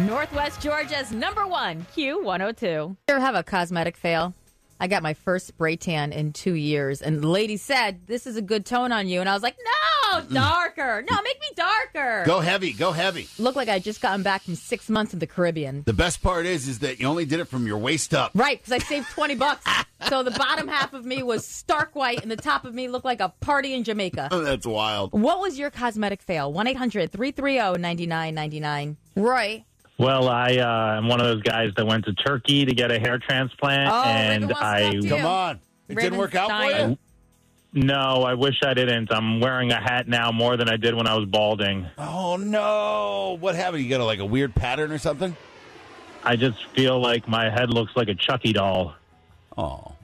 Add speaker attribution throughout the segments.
Speaker 1: Northwest Georgia's #1 Q102. Ever have a cosmetic fail? I got my first spray tan in 2 years, and the lady said, "This is a good tone on you." And I was like, "No, darker. No, make me darker."
Speaker 2: Go heavy. Go heavy.
Speaker 1: Looked like I just gotten back from 6 months in the Caribbean.
Speaker 2: The best part is that you only did it from your waist up.
Speaker 1: Right, because I saved $20. So the bottom half of me was stark white, and the top of me looked like a party in Jamaica.
Speaker 2: Oh, that's wild.
Speaker 1: What was your cosmetic fail? 1-800-330-9999. Roy.
Speaker 3: Well, I am one of those guys that went to Turkey to get a hair transplant, and
Speaker 2: Come on. It didn't work out for you?
Speaker 3: No, I wish I didn't. I'm wearing a hat now more than I did when I was balding.
Speaker 2: Oh, no. What happened? You got a weird pattern or something?
Speaker 3: I just feel like my head looks like a Chucky doll.
Speaker 2: Oh.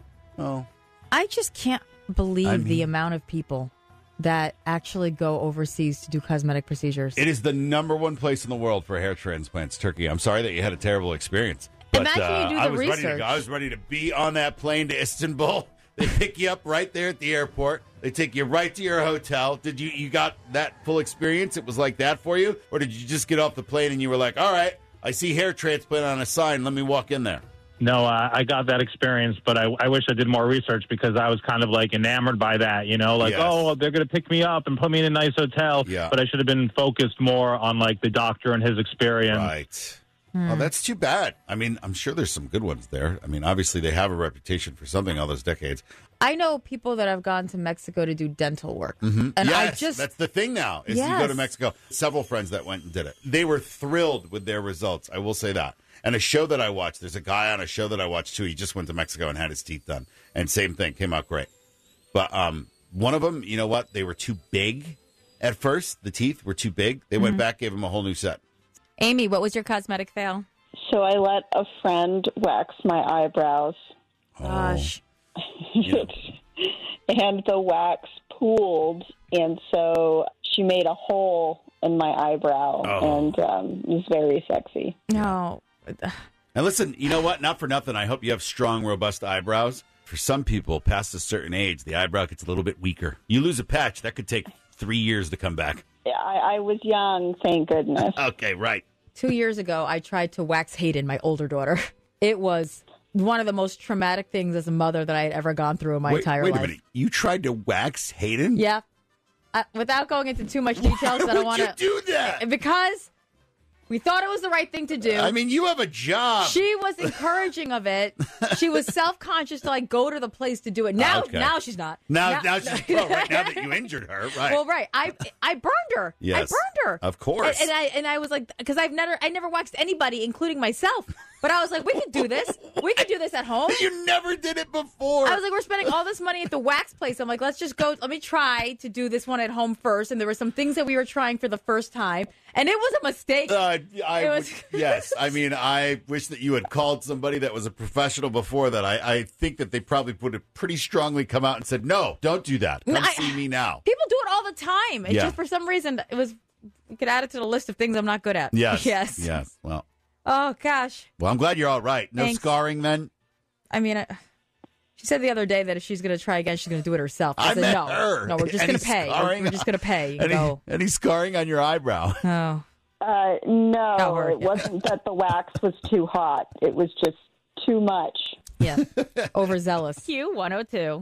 Speaker 1: I just can't believe the amount of people that actually go overseas to do cosmetic procedures.
Speaker 2: It is the #1 place in the world for hair transplants, Turkey. I'm sorry that you had a terrible experience. But,
Speaker 1: Imagine you do the research.
Speaker 2: Ready to go. I was ready to be on that plane to Istanbul. They pick you up right there at the airport. They take you right to your hotel. Did you got that full experience? It was like that for you? Or did you just get off the plane and you were like, all right, I see hair transplant on a sign. Let me walk in there.
Speaker 3: No, I got that experience, but I wish I did more research because I was kind of enamored by that, yes. Oh, they're going to pick me up and put me in a nice hotel.
Speaker 2: Yeah.
Speaker 3: But I should have been focused more on the doctor and his experience.
Speaker 2: Right. Well, that's too bad. I mean, I'm sure there's some good ones there. I mean, obviously they have a reputation for something all those decades.
Speaker 1: I know people that have gone to Mexico to do dental work.
Speaker 2: Mm-hmm.
Speaker 1: And
Speaker 2: yes, that's the thing now, is you go to Mexico. Several friends that went and did it. They were thrilled with their results. I will say that. And a show that I watched, there's a guy on a show that I watched, too. He just went to Mexico and had his teeth done. And same thing, came out great. But one of them, you know what? They were too big at first. The teeth were too big. They went back, gave him a whole new set.
Speaker 1: Amy, what was your cosmetic fail?
Speaker 4: So I let a friend wax my eyebrows.
Speaker 1: Gosh.
Speaker 2: Yeah.
Speaker 4: And the wax pooled, and so she made a hole in my eyebrow, and it was very sexy.
Speaker 1: No.
Speaker 2: And listen, you know what? Not for nothing. I hope you have strong, robust eyebrows. For some people, past a certain age, the eyebrow gets a little bit weaker. You lose a patch, that could take 3 years to come back.
Speaker 4: I was young, thank goodness.
Speaker 2: Okay, right.
Speaker 1: 2 years ago, I tried to wax Hayden, my older daughter. It was one of the most traumatic things as a mother that I had ever gone through in my entire life.
Speaker 2: Wait a minute. You tried to wax Hayden?
Speaker 1: Yeah. Without going into too much details, I don't want to.
Speaker 2: Why would you do that?
Speaker 1: Because we thought it was the right thing to do.
Speaker 2: I mean, you have a job.
Speaker 1: She was encouraging of it. She was self-conscious to go to the place to do it. Now she's not.
Speaker 2: Now she's right now that you injured her, right?
Speaker 1: Well, right. I burned her.
Speaker 2: Yes,
Speaker 1: I burned her.
Speaker 2: Of course.
Speaker 1: And I was like, because I never waxed anybody, including myself. But I was like, we could do this. We could do this at home.
Speaker 2: You never did it before.
Speaker 1: I was like, we're spending all this money at the wax place. I'm like, let's just go. Let me try to do this one at home first. And there were some things that we were trying for the first time. And it was a mistake.
Speaker 2: Yes. I mean, I wish that you had called somebody that was a professional before that. I think that they probably would have pretty strongly come out and said, no, don't do that. Come see me now.
Speaker 1: People do it all the time. It's just for some reason, we could add it to the list of things I'm not good at.
Speaker 2: Yes.
Speaker 1: Yes.
Speaker 2: Well.
Speaker 1: Oh, gosh.
Speaker 2: Well, I'm glad you're all right. No
Speaker 1: Thanks.
Speaker 2: scarring then?
Speaker 1: I mean, she said the other day that if she's going to try again, she's going to do it herself. I said, no.
Speaker 2: Her.
Speaker 1: No, we're just going to pay. We're just going to pay.
Speaker 2: Any scarring on your eyebrow?
Speaker 1: Oh.
Speaker 4: No, it wasn't that the wax was too hot. It was just too much.
Speaker 1: Yeah. Overzealous. Q102.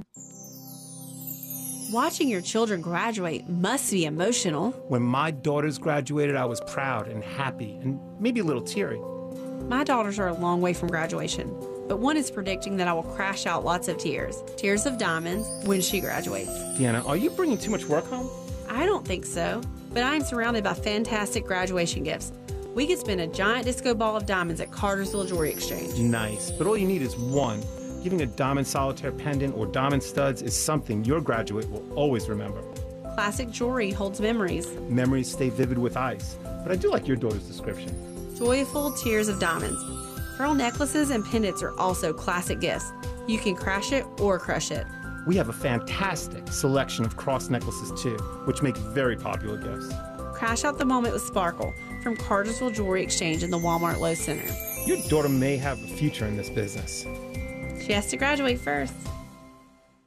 Speaker 5: Watching your children graduate must be emotional.
Speaker 6: When my daughters graduated, I was proud and happy and maybe a little teary.
Speaker 5: My daughters are a long way from graduation, but one is predicting that I will crash out lots of tears. Tears of diamonds when she graduates.
Speaker 6: Deanna, are you bringing too much work home?
Speaker 5: I don't think so, but I am surrounded by fantastic graduation gifts. We could spin a giant disco ball of diamonds at Cartersville Jewelry Exchange.
Speaker 6: Nice, but all you need is one. Giving a diamond solitaire pendant or diamond studs is something your graduate will always remember.
Speaker 5: Classic jewelry holds memories.
Speaker 6: Memories stay vivid with ice, but I do like your daughter's description.
Speaker 5: Joyful tears of diamonds. Pearl necklaces and pendants are also classic gifts. You can crash it or crush it.
Speaker 6: We have a fantastic selection of cross necklaces too, which make very popular gifts.
Speaker 5: Crash out the moment with Sparkle from Cartersville Jewelry Exchange in the Walmart Lowe Center.
Speaker 6: Your daughter may have a future in this business.
Speaker 5: She has to graduate first.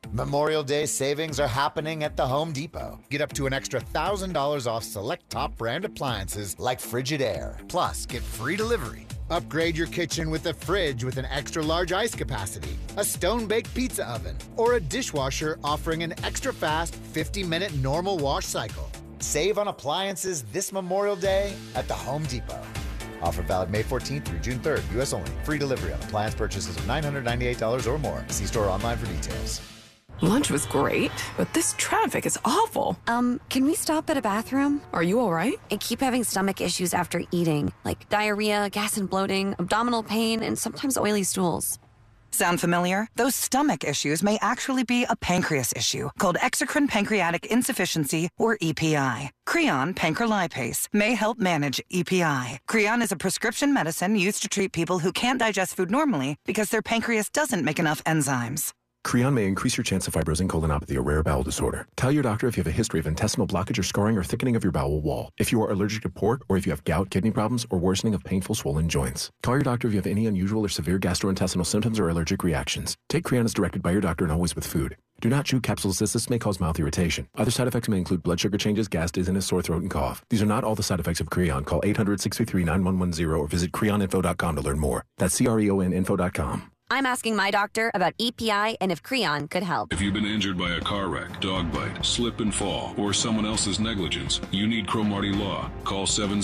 Speaker 7: Memorial Day savings are happening at the Home Depot. Get up to an extra $1,000 off select top brand appliances like Frigidaire. Plus, get free delivery. Upgrade your kitchen with a fridge with an extra large ice capacity, a stone-baked pizza oven, or a dishwasher offering an extra fast 50-minute normal wash cycle. Save on appliances this Memorial Day at the Home Depot. Offer valid May 14th through June 3rd. U.S. only. Free delivery on appliance purchases of $998 or more. See store or online for details.
Speaker 8: Lunch was great, but this traffic is awful.
Speaker 9: Can we stop at a bathroom?
Speaker 8: Are you all right?
Speaker 9: I keep having stomach issues after eating, like diarrhea, gas and bloating, abdominal pain, and sometimes oily stools.
Speaker 10: Sound familiar? Those stomach issues may actually be a pancreas issue called exocrine pancreatic insufficiency, or EPI. Creon pancrelipase may help manage EPI. Creon is a prescription medicine used to treat people who can't digest food normally because their pancreas doesn't make enough enzymes.
Speaker 11: Creon may increase your chance of fibrosing colonopathy, a rare bowel disorder. Tell your doctor if you have a history of intestinal blockage or scarring or thickening of your bowel wall, if you are allergic to pork, or if you have gout, kidney problems, or worsening of painful swollen joints. Call your doctor if you have any unusual or severe gastrointestinal symptoms or allergic reactions. Take Creon as directed by your doctor and always with food. Do not chew capsules as this may cause mouth irritation. Other side effects may include blood sugar changes, gas, dizziness, sore throat, and cough. These are not all the side effects of Creon. Call 800-633-9110 or visit creoninfo.com to learn more. That's CREONinfo.com.
Speaker 9: I'm asking my doctor about EPI and if Creon could help.
Speaker 12: If you've been injured by a car wreck, dog bite, slip and fall, or someone else's negligence, you need Cromartie Law. Call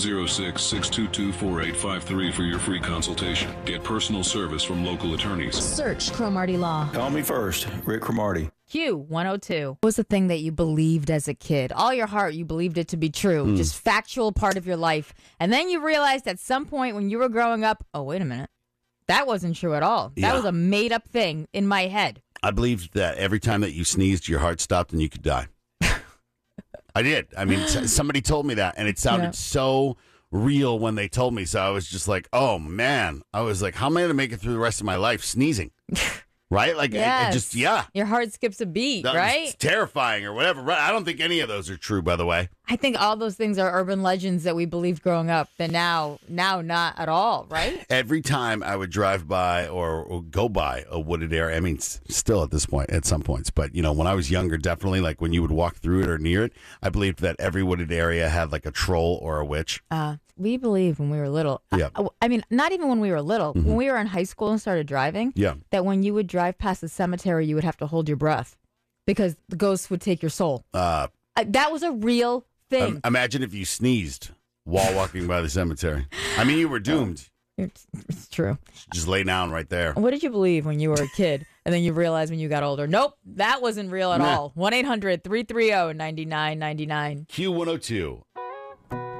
Speaker 12: 706-622-4853 for your free consultation. Get personal service from local attorneys.
Speaker 1: Search Cromartie Law.
Speaker 13: Call me first, Rick Cromartie.
Speaker 1: Q102. What was the thing that you believed as a kid? All your heart, you believed it to be true. Just factual part of your life. And then you realized at some point when you were growing up, oh, wait a minute. That wasn't true at all. That was a made-up thing in my head.
Speaker 2: I believed that every time that you sneezed, your heart stopped and you could die. I did. I mean, somebody told me that, and it sounded so real when they told me. So I was just like, oh, man. I was like, how am I going to make it through the rest of my life sneezing? Right? Like,
Speaker 1: yes. Your heart skips a beat, right?
Speaker 2: It's terrifying or whatever. Right? I don't think any of those are true, by the way.
Speaker 1: I think all those things are urban legends that we believed growing up that now not at all, right?
Speaker 2: Every time I would drive by or go by a wooded area, I mean, still at this point, at some points, but, you know, when I was younger, definitely, like when you would walk through it or near it, I believed that every wooded area had like a troll or a witch.
Speaker 1: We believed when we were little.
Speaker 2: Yeah.
Speaker 1: I mean, not even when we were little.
Speaker 2: Mm-hmm.
Speaker 1: When we were in high school and started driving, that when you would drive past the cemetery, you would have to hold your breath because the ghosts would take your soul. That was a real thing.
Speaker 2: Imagine if you sneezed while walking by the cemetery. I mean, you were doomed.
Speaker 1: It's true.
Speaker 2: Just lay down right there.
Speaker 1: What did you believe when you were a kid? And then you realized when you got older, nope, that wasn't real at all. 1-800-330-9999.
Speaker 2: Q102.